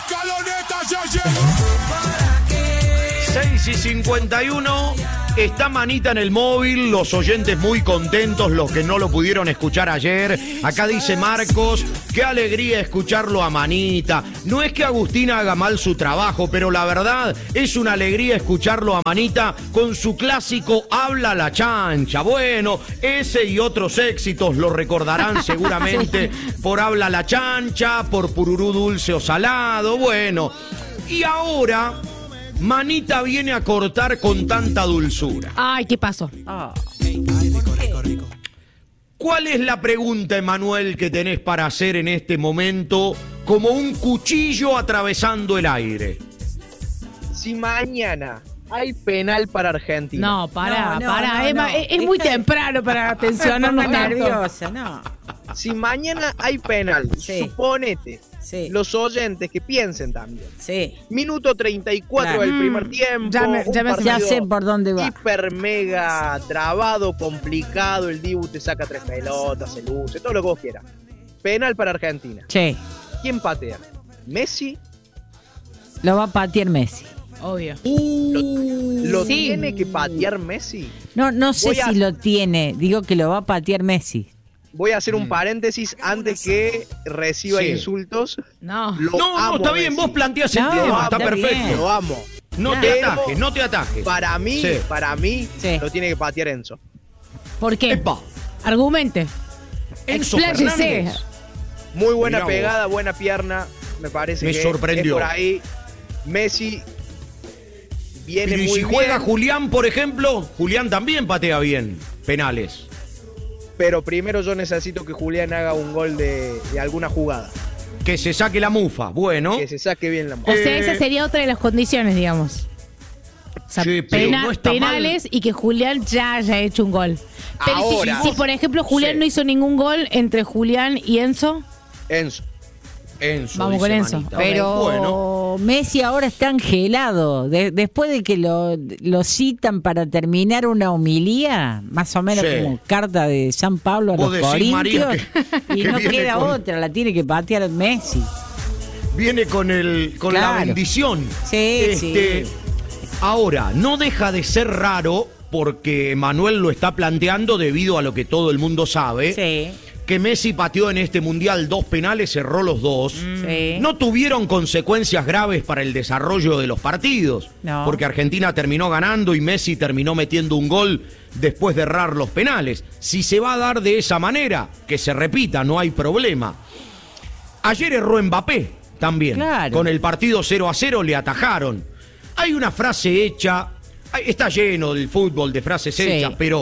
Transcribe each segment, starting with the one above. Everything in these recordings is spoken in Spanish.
Escaloneta ya llegó. 6:51, está Manita en el móvil, los oyentes muy contentos, los que no lo pudieron escuchar ayer. Acá dice Marcos, qué alegría escucharlo a Manita. No es que Agustina haga mal su trabajo, pero la verdad es una alegría escucharlo a Manita con su clásico Habla la Chancha. Bueno, ese y otros éxitos lo recordarán seguramente por Habla la Chancha, por Pururú Dulce o Salado. Bueno, y ahora Manita viene a cortar con tanta dulzura. Ay, ¿qué pasó? ¿Cuál es la pregunta, Emanuel, que tenés para hacer en este momento como un cuchillo atravesando el aire? Si mañana hay penal para Argentina. No, pará. No, Emma, no. es muy temprano para tensionarnos tanto. nerviosa, no. Si mañana hay penal, Sí. suponete, Sí. los oyentes que piensen también. Sí. Minuto 34 Claro. del primer tiempo. Ya un partido Ya sé por dónde va. hiper mega trabado, complicado. El Dibu te saca 3 pelotas, se luce, todo lo que vos quieras. Penal para Argentina. Che, ¿Quién patea? ¿Messi? lo va a patear Messi. Obvio. ¿Lo Sí. tiene que patear Messi? No sé Voy a- si lo tiene. Digo que lo va a patear Messi. Voy a hacer un paréntesis antes que reciba Sí. insultos. No. Lo No, amo, está bien, Messi. vos planteás el No, tema, está está perfecto. bien. Lo amo. No te Pero atajes, no te atajes. Para mí, Sí. lo tiene que patear Enzo. ¿Por qué? Epa, Argumente. Enzo Expláyese. Fernández. Muy buena Mirá vos. pegada, buena pierna. Me parece Me que sorprendió. es por ahí. Messi viene Pero ¿y muy si juega bien, Julián, por ejemplo? Julián también patea bien penales. pero primero yo necesito que Julián haga un gol de alguna jugada. Que se saque la mufa. Bueno. Que se saque bien la O mano. sea, esa sería otra de las condiciones, digamos. O sea, Sí, pero no está penales y que Julián ya haya hecho un gol. Pero Ahora. si por ejemplo, Julián Sí. no hizo ningún gol entre Julián y Enzo, Enzo. Enzo, Vamos dice con Enzo. Manita. Pero Bueno, Messi ahora está angelado. Después de que lo citan para terminar una homilía, más o menos Sí. como carta de San Pablo a Vos los decís, María, corintios, que y no viene queda con- otra, la tiene que patear Messi. viene con la Claro. bendición. Sí. Ahora, no deja de ser raro, porque Manuel lo está planteando debido a lo que todo el mundo sabe, Sí. que Messi pateó en este Mundial 2 penales, cerró los 2. Sí. No tuvieron consecuencias graves para el desarrollo de los partidos, No. porque Argentina terminó ganando y Messi terminó metiendo un gol después de errar los penales. Si se va a dar de esa manera, que se repita, no hay problema. Ayer erró Mbappé también. Claro. Con el partido 0-0 le atajaron. Hay una frase hecha, está lleno el fútbol de frases Sí. hechas, pero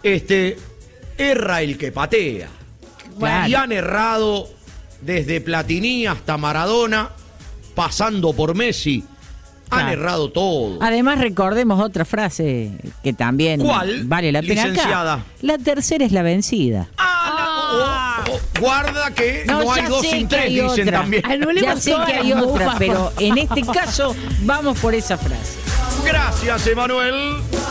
erra el que patea. Claro. Y han errado desde Platini hasta Maradona, pasando por Messi. Han Claro. errado todo. Además, recordemos otra frase que también ¿Cuál, vale la pena licenciada? acá. La tercera es la vencida. Guarda que no hay ya dos sé sin que tres, hay dicen otra. también. Anulemos Ya sé todas que hay las otra, mufas, pero en este caso vamos por esa frase. Gracias, Emanuel.